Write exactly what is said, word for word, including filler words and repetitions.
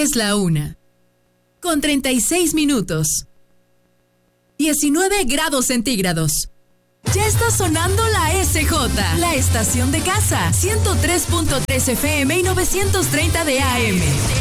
Es la una. Con treinta y seis minutos. diecinueve grados centígrados. Ya está sonando la S J, la estación de casa. ciento tres punto tres F M y novecientos treinta de A M.